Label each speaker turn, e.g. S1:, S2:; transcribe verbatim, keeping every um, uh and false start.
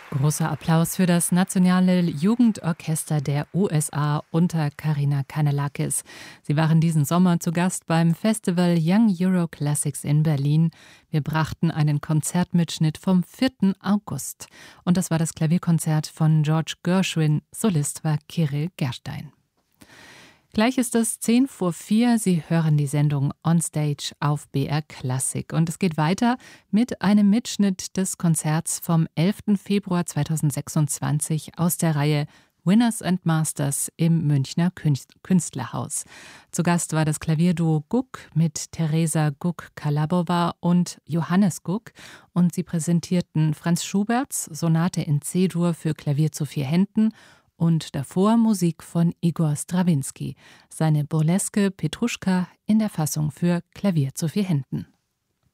S1: Großer Applaus für das Nationale Jugendorchester der U S A unter Karina Kanellakis. Sie waren diesen Sommer zu Gast beim Festival Young Euro Classics in Berlin. Wir brachten einen Konzertmitschnitt vom vierten August. Und das war das Klavierkonzert von George Gershwin. Solist war Kirill Gerstein. Gleich ist es zehn vor vier. Sie hören die Sendung Onstage auf B R Klassik. Und es geht weiter mit einem Mitschnitt des Konzerts vom elften Februar zweitausendsechsundzwanzig aus der Reihe Winners and Masters im Münchner Künstlerhaus. Zu Gast war das Klavierduo Guk mit Teresa Guk-Kalabova und Johannes Guk. Und sie präsentierten Franz Schuberts Sonate in C-Dur für Klavier zu vier Händen und davor Musik von Igor Strawinski, seine Burleske Petruschka in der Fassung für Klavier zu vier Händen.